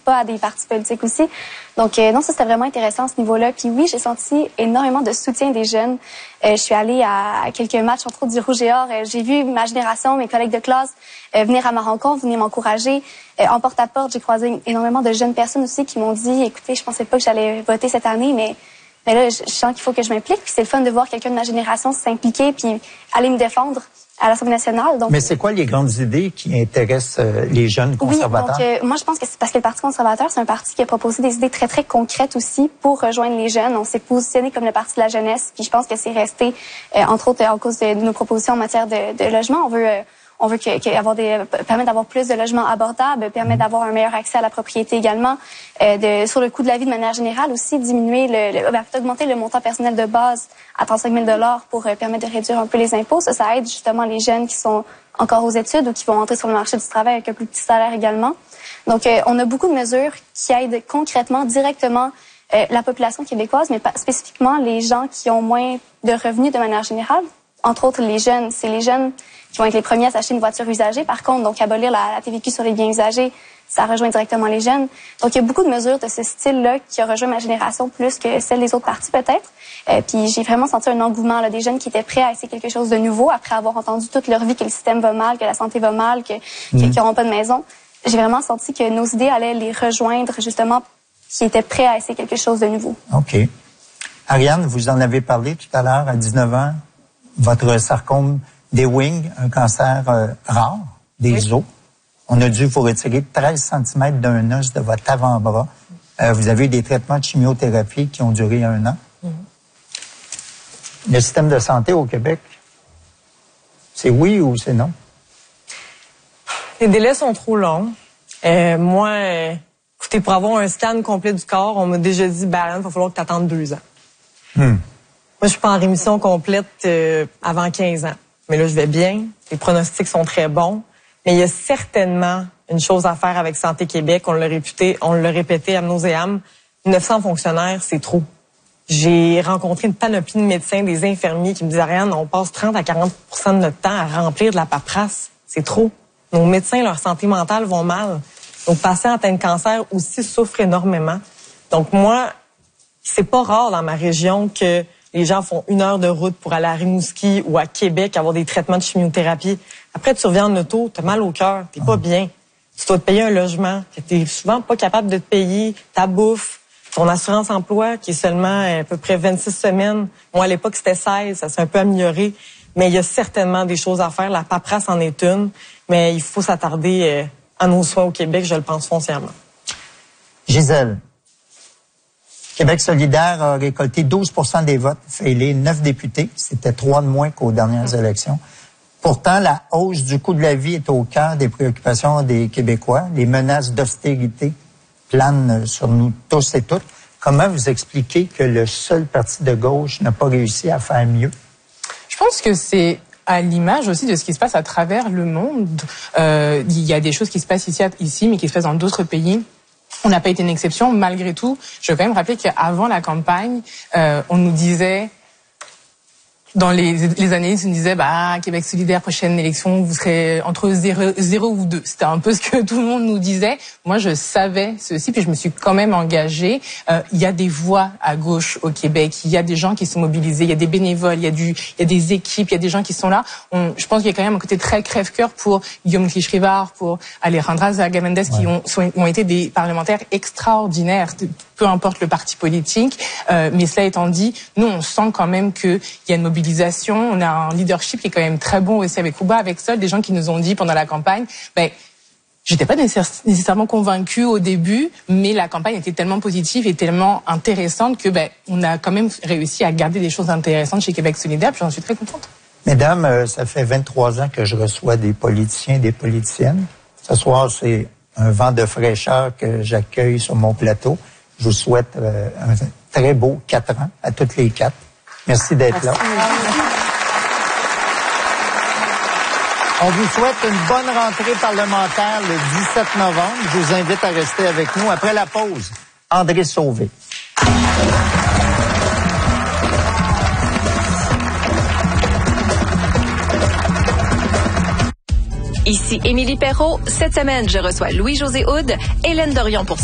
pas à des partis politiques aussi. Donc, non, ça, c'était vraiment intéressant à ce niveau-là. Puis oui, j'ai senti énormément de soutien des jeunes. Je suis allée à quelques matchs, entre autres du Rouge et Or. J'ai vu ma génération, mes collègues de classe, venir à ma rencontre, venir m'encourager. En porte-à-porte, j'ai croisé énormément de jeunes personnes aussi qui m'ont dit, écoutez, je pensais pas que j'allais voter cette année, mais là, je sens qu'il faut que je m'implique. Puis c'est le fun de voir quelqu'un de ma génération s'impliquer puis aller me défendre à l'Assemblée nationale. Donc, mais c'est quoi les grandes idées qui intéressent les jeunes conservateurs? Oui, donc moi, je pense que c'est parce que le Parti conservateur, c'est un parti qui a proposé des idées très, très concrètes aussi pour rejoindre les jeunes. On s'est positionné comme le Parti de la jeunesse, puis je pense que c'est resté, entre autres, en cause de nos propositions en matière de logement. On veut permettre d'avoir plus de logements abordables, permettre d'avoir un meilleur accès à la propriété également, sur le coût de la vie de manière générale aussi, diminuer augmenter le montant personnel de base à 35 000 $ pour permettre de réduire un peu les impôts. Ça aide justement les jeunes qui sont encore aux études ou qui vont entrer sur le marché du travail avec un plus petit salaire également. Donc, on a beaucoup de mesures qui aident concrètement, directement la population québécoise, mais spécifiquement les gens qui ont moins de revenus de manière générale. Entre autres, les jeunes, c'est les jeunes qui vont être les premiers à s'acheter une voiture usagée. Par contre, donc abolir la TVQ sur les biens usagés, ça rejoint directement les jeunes. Donc, il y a beaucoup de mesures de ce style-là qui a rejoint ma génération plus que celle des autres partis peut-être. Puis j'ai vraiment senti un engouement là, des jeunes qui étaient prêts à essayer quelque chose de nouveau après avoir entendu toute leur vie que le système va mal, que la santé va mal, qu'ils n'auront pas de maison. J'ai vraiment senti que nos idées allaient les rejoindre justement, qui étaient prêts à essayer quelque chose de nouveau. OK. Ariane, vous en avez parlé tout à l'heure, à 19 ans, votre sarcome d'Ewing, un cancer rare des os. On a dû vous retirer 13 cm d'un os de votre avant-bras. Vous avez eu des traitements de chimiothérapie qui ont duré 1 an. Le système de santé au Québec, c'est oui ou c'est non? Les délais sont trop longs. Écoutez, pour avoir un scan complet du corps, on m'a déjà dit, il va falloir que tu attendes 2 ans. Moi, je suis pas en rémission complète avant 15 ans. Mais là, je vais bien. Les pronostics sont très bons. Mais il y a certainement une chose à faire avec Santé Québec. On l'a répété ad nauseam. 900 fonctionnaires, c'est trop. J'ai rencontré une panoplie de médecins, des infirmiers qui me disent, Ariane, on passe 30 à 40 % de notre temps à remplir de la paperasse. C'est trop. Nos médecins, leur santé mentale vont mal. Nos patients atteints de cancer aussi souffrent énormément. Donc moi, c'est pas rare dans ma région que les gens font 1 heure de route pour aller à Rimouski ou à Québec avoir des traitements de chimiothérapie. Après, tu reviens en auto, t'as mal au cœur, t'es pas bien. Tu dois te payer un logement, t'es souvent pas capable de te payer ta bouffe, ton assurance emploi qui est seulement à peu près 26 semaines. Moi, à l'époque, c'était 16, ça s'est un peu amélioré. Mais il y a certainement des choses à faire. La paperasse en est une, mais il faut s'attarder à nos soins au Québec, je le pense foncièrement. Gisèle. Québec solidaire a récolté 12 % des votes, fait élire 9 députés. C'était 3 de moins qu'aux dernières élections. Pourtant, la hausse du coût de la vie est au cœur des préoccupations des Québécois. Les menaces d'austérité planent sur nous tous et toutes. Comment vous expliquez que le seul parti de gauche n'a pas réussi à faire mieux? Je pense que c'est à l'image aussi de ce qui se passe à travers le monde. Il y a des choses qui se passent ici, mais qui se passent dans d'autres pays. On n'a pas été une exception. Malgré tout, je veux quand même rappeler qu'avant la campagne, on nous disait, dans les années, on nous disait, Québec solidaire, prochaine élection, vous serez entre 0 ou 2. C'était un peu ce que tout le monde nous disait. Moi, je savais ceci, puis je me suis quand même engagée. Il y a des voix à gauche au Québec. Il y a des gens qui sont mobilisés. Il y a des bénévoles. Il y a des équipes. Il y a des gens qui sont là. Je pense qu'il y a quand même un côté très crève-cœur pour Guillaume Clich-Rivard, pour Alejandra Zaga-Mendez, qui ont été des parlementaires extraordinaires, peu importe le parti politique. Mais cela étant dit, nous, on sent quand même qu'il y a une mobilisation. On a un leadership qui est quand même très bon aussi avec Ouba, avec Sol, des gens qui nous ont dit pendant la campagne, j'étais pas nécessairement convaincue au début, mais la campagne était tellement positive et tellement intéressante que on a quand même réussi à garder des choses intéressantes chez Québec solidaire, puis j'en suis très contente. Mesdames, ça fait 23 ans que je reçois des politiciens et des politiciennes. Ce soir, c'est un vent de fraîcheur que j'accueille sur mon plateau. Je vous souhaite un très beau 4 ans à toutes les 4. Merci d'être là. On vous souhaite une bonne rentrée parlementaire le 17 novembre. Je vous invite à rester avec nous. Après la pause, André Sauvé. Ici Émilie Perrault. Cette semaine, je reçois Louis-José Houd, Hélène Dorion pour